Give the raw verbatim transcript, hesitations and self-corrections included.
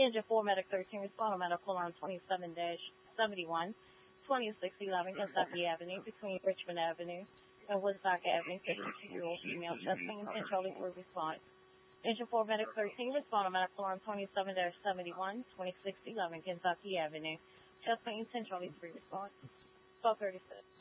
Engine four Medic thirteen, respond on medical alarm twenty-seven seventy-one, twenty-six eleven Kentucky Avenue, between Richmond Avenue and Woodstock Avenue, fifty-two-year-old female, chest pain, and Charlie for response. Engine four Medic thirteen, respond on medical alarm twenty-seven seventy-one, twenty-six eleven Kentucky Avenue, chest pain, ten Charlie three response. twelve thirty-six.